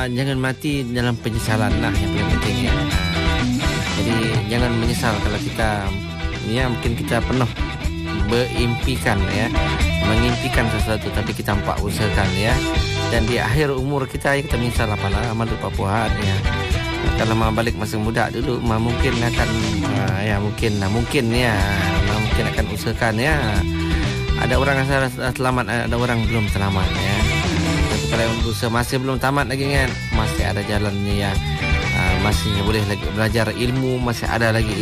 jangan mati dalam penyesalan lah yang paling penting ya. Jadi jangan menyesal kalau kita ya mungkin kita penuh berimpikan ya, mengimpikan sesuatu tapi kita tampak usahakan ya. Dan di akhir umur kita kita menyesal apalah amal lupa puhat ya. Kalau balik masa muda dulu mungkin akan mungkin akan usahakan ya. Ada orang yang selamat, ada orang belum selamat ya. Tapi kalau usaha masih belum tamat lagi kan, masih ada jalannya ya. Masih boleh lagi belajar ilmu, masih ada lagi